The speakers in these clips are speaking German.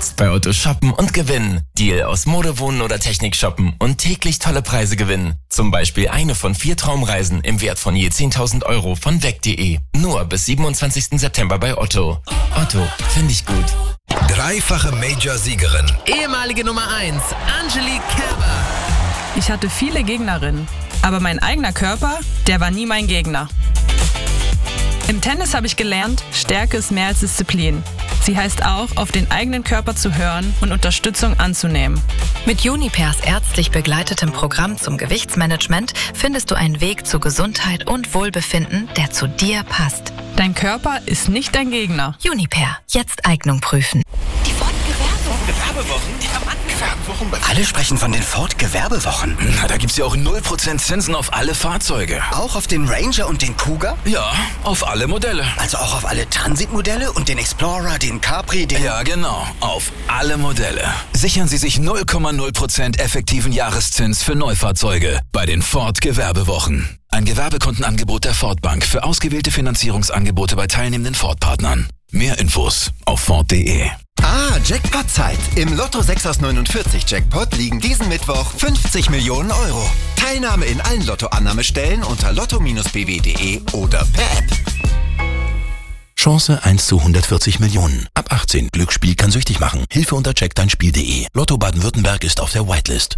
Jetzt bei Otto shoppen und gewinnen. Deal aus Mode, Wohnen oder Technik shoppen und täglich tolle Preise gewinnen. Zum Beispiel eine von 4 Traumreisen im Wert von je 10.000 € von weg.de. Nur bis 27. September bei Otto. Otto, finde ich gut. Dreifache Major-Siegerin. Ehemalige Nummer 1, Angelique Kerber. Ich hatte viele Gegnerinnen, aber mein eigener Körper, der war nie mein Gegner. Im Tennis habe ich gelernt, Stärke ist mehr als Disziplin. Sie heißt auch, auf den eigenen Körper zu hören und Unterstützung anzunehmen. Mit Junipers ärztlich begleitetem Programm zum Gewichtsmanagement findest du einen Weg zu Gesundheit und Wohlbefinden, der zu dir passt. Dein Körper ist nicht dein Gegner. Juniper, jetzt Eignung prüfen. Die Ford-Gewerbewochen? Gewerbewochen? Alle sprechen von den Ford-Gewerbewochen. Na, da gibt's ja auch 0% Zinsen auf alle Fahrzeuge. Auch auf den Ranger und den Cougar? Ja, auf alle Modelle. Also auch auf alle Transit-Modelle und den Explorer, den Capri, den... Ja, genau. Auf alle Modelle. Sichern Sie sich 0,0% effektiven Jahreszins für Neufahrzeuge bei den Ford-Gewerbewochen. Ein Gewerbekundenangebot der Ford Bank für ausgewählte Finanzierungsangebote bei teilnehmenden Ford-Partnern. Mehr Infos auf Ford.de. Jackpot-Zeit. Im Lotto 6 aus 49 Jackpot liegen diesen Mittwoch 50 Millionen €. Teilnahme in allen Lottoannahmestellen unter lotto-bw.de oder per App. Chance 1 zu 140 Millionen. Ab 18. Glücksspiel kann süchtig machen. Hilfe unter checkdeinspiel.de. Lotto Baden-Württemberg ist auf der Whitelist.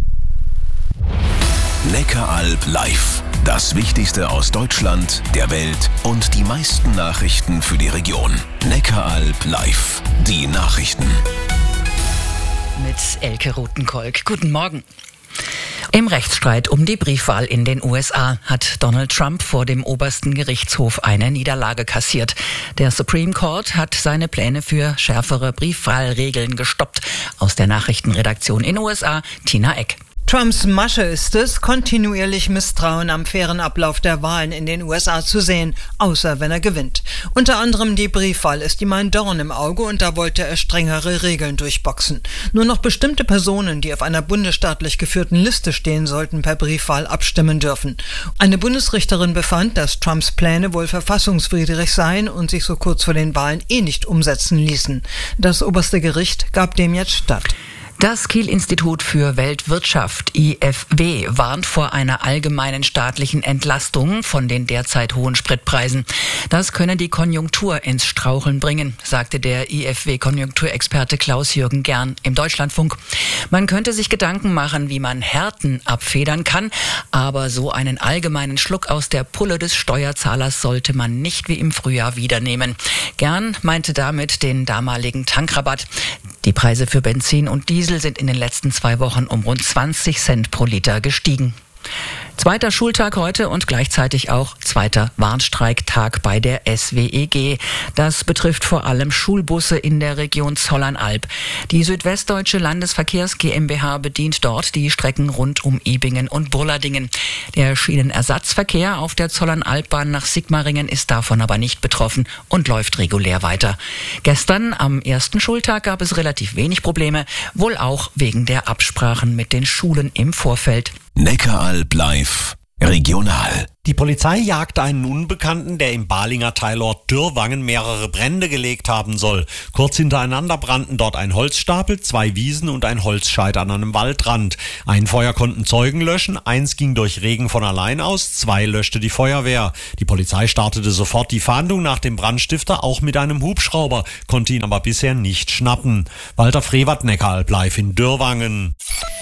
Neckaralb live. Das Wichtigste aus Deutschland, der Welt und die meisten Nachrichten für die Region. Neckaralb live. Die Nachrichten. Mit Elke Rutenkolk. Guten Morgen. Im Rechtsstreit um die Briefwahl in den USA hat Donald Trump vor dem obersten Gerichtshof eine Niederlage kassiert. Der Supreme Court hat seine Pläne für schärfere Briefwahlregeln gestoppt. Aus der Nachrichtenredaktion in den USA, Tina Eck. Trumps Masche ist es, kontinuierlich Misstrauen am fairen Ablauf der Wahlen in den USA zu sehen, außer wenn er gewinnt. Unter anderem die Briefwahl ist ihm ein Dorn im Auge und da wollte er strengere Regeln durchboxen. Nur noch bestimmte Personen, die auf einer bundesstaatlich geführten Liste stehen, sollten per Briefwahl abstimmen dürfen. Eine Bundesrichterin befand, dass Trumps Pläne wohl verfassungswidrig seien und sich so kurz vor den Wahlen nicht umsetzen ließen. Das oberste Gericht gab dem jetzt statt. Das Kiel-Institut für Weltwirtschaft, IFW, warnt vor einer allgemeinen staatlichen Entlastung von den derzeit hohen Spritpreisen. Das könne die Konjunktur ins Straucheln bringen, sagte der IFW-Konjunkturexperte Klaus-Jürgen Gern im Deutschlandfunk. Man könnte sich Gedanken machen, wie man Härten abfedern kann, aber so einen allgemeinen Schluck aus der Pulle des Steuerzahlers sollte man nicht wie im Frühjahr wiedernehmen. Gern meinte damit den damaligen Tankrabatt. Die Preise für Benzin und Diesel sind in den letzten 2 Wochen um rund 20 Cent pro Liter gestiegen. Zweiter Schultag heute und gleichzeitig auch zweiter Warnstreiktag bei der SWEG. Das betrifft vor allem Schulbusse in der Region Zollernalb. Die Südwestdeutsche Landesverkehrs GmbH bedient dort die Strecken rund um Ibingen und Burladingen. Der Schienenersatzverkehr auf der Zollernalbbahn nach Sigmaringen ist davon aber nicht betroffen und läuft regulär weiter. Gestern am ersten Schultag gab es relativ wenig Probleme, wohl auch wegen der Absprachen mit den Schulen im Vorfeld. Neckaralb live. Regional. Die Polizei jagt einen Unbekannten, der im Balinger Teilort Dürrwangen mehrere Brände gelegt haben soll. Kurz hintereinander brannten dort ein Holzstapel, 2 Wiesen und ein Holzscheit an einem Waldrand. Ein Feuer konnten Zeugen löschen, 1 ging durch Regen von allein aus, 2 löschte die Feuerwehr. Die Polizei startete sofort die Fahndung nach dem Brandstifter, auch mit einem Hubschrauber, konnte ihn aber bisher nicht schnappen. Walter Frevert, Neckaralb live in Dürrwangen.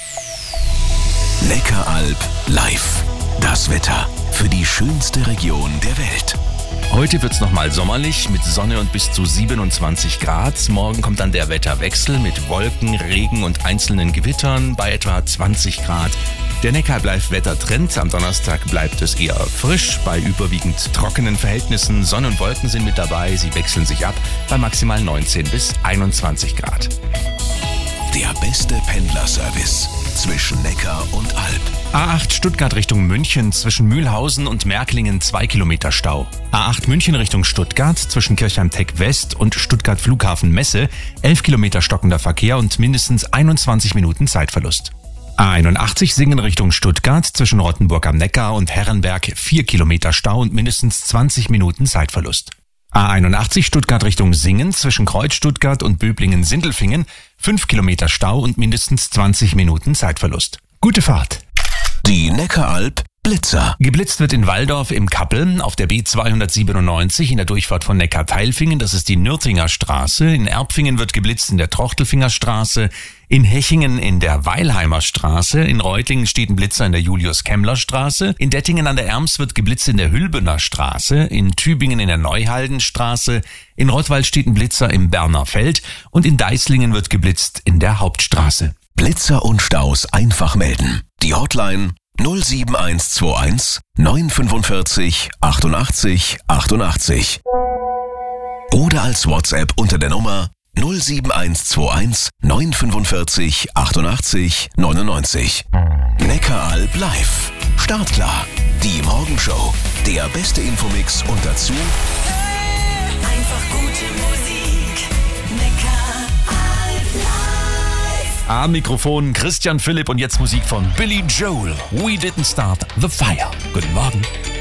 Neckaralb live. Das Wetter für die schönste Region der Welt. Heute wird's nochmal sommerlich mit Sonne und bis zu 27 Grad. Morgen kommt dann der Wetterwechsel mit Wolken, Regen und einzelnen Gewittern bei etwa 20 Grad. Der Neckaralb-Wettertrend. Am Donnerstag bleibt es eher frisch bei überwiegend trockenen Verhältnissen. Sonne und Wolken sind mit dabei. Sie wechseln sich ab bei maximal 19 bis 21 Grad. Der beste Pendlerservice zwischen Neckar und Alb. A8 Stuttgart Richtung München zwischen Mühlhausen und Märklingen 2 Kilometer Stau. A8 München Richtung Stuttgart zwischen Kirchheim-Tech West und Stuttgart Flughafen Messe 11 Kilometer stockender Verkehr und mindestens 21 Minuten Zeitverlust. A81 Singen Richtung Stuttgart zwischen Rottenburg am Neckar und Herrenberg 4 Kilometer Stau und mindestens 20 Minuten Zeitverlust. A81 Stuttgart Richtung Singen zwischen Kreuz Stuttgart und Böblingen-Sindelfingen 5 Kilometer Stau und mindestens 20 Minuten Zeitverlust. Gute Fahrt. Die Neckaralp Blitzer. Geblitzt wird in Walldorf im Kappel, auf der B297 in der Durchfahrt von Neckar-Teilfingen, das ist die Nürtinger Straße. In Erbfingen wird geblitzt in der Trochtelfinger Straße, in Hechingen in der Weilheimer Straße, in Reutlingen steht ein Blitzer in der Julius-Kemmler Straße, in Dettingen an der Erms wird geblitzt in der Hülbener Straße, in Tübingen in der Neuhaldenstraße, in Rottweil steht ein Blitzer im Berner Feld und in Deislingen wird geblitzt in der Hauptstraße. Blitzer und Staus einfach melden. Die Hotline 07121 945 88 88. Oder als WhatsApp unter der Nummer 07121 945 88 99. Neckaralp live. Startklar. Die Morgenshow. Der beste Infomix und dazu einfach gute Musik. Neckaralp live. Am Mikrofon Christian Philipp und jetzt Musik von Billy Joel. We didn't start the fire. Guten Morgen.